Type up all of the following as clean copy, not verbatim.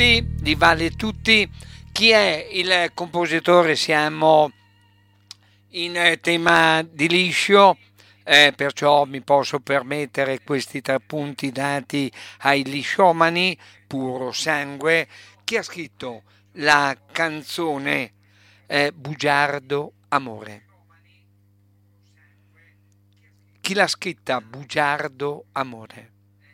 Di Vale Tutti. Chi è il compositore? Siamo in tema di liscio, perciò mi posso permettere questi 3 punti dati ai lisciomani, puro sangue. Chi ha scritto la canzone Bugiardo Amore? Chi l'ha scritta Bugiardo Amore?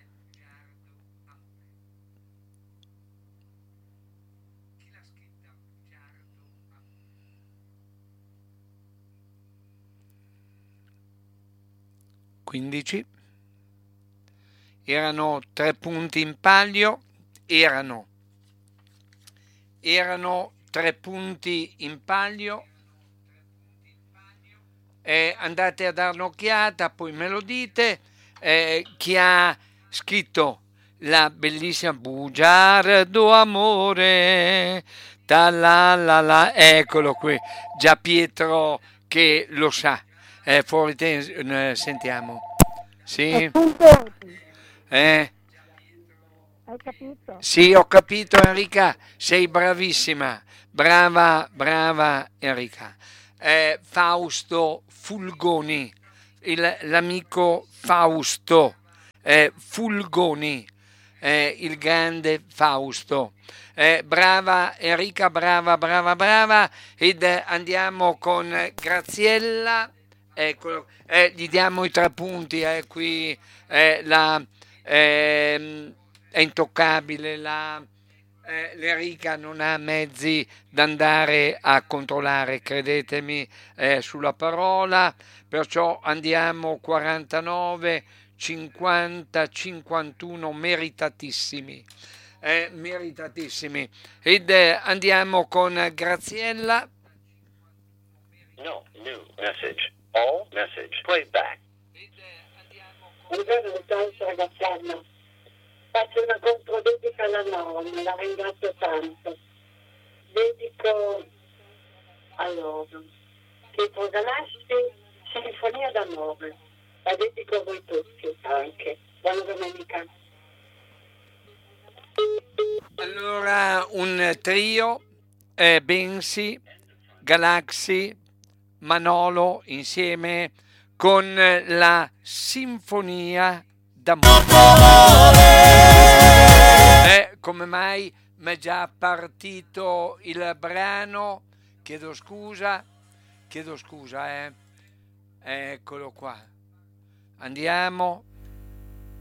15. Erano 3 punti in palio, erano 3 punti in palio. Andate a dare un'occhiata, poi me lo dite. Chi ha scritto la bellissima Bugiardo Amore, ta la la la, eccolo qui, già Pietro che lo sa. Fuori sentiamo. Sì? Eh? Hai capito? Sì, ho capito Enrica, sei bravissima, brava Enrica. Fausto Fulgoni, l'amico Fausto Fulgoni, il grande Fausto. Brava Enrica, brava. Ed andiamo con Graziella. Eccolo, gli diamo i 3 punti, qui è intoccabile, l'Enrica non ha mezzi da andare a controllare, credetemi, sulla parola, perciò andiamo 49, 50, 51, meritatissimi. Ed andiamo con Graziella. No, new message. All message. Playback. Buongiorno, ragazzana. Faccio una controdedica alla nonna, la ringrazio tanto. Dedico a loro. Pietro Galassi, Sinfonia d'amore. La dedico a voi tutti anche. Buona domenica. Allora, un trio, Bensi, Galaxy, Manolo insieme con la Sinfonia d'amore. Come mai mi è già partito il brano? Chiedo scusa, Eccolo qua. Andiamo.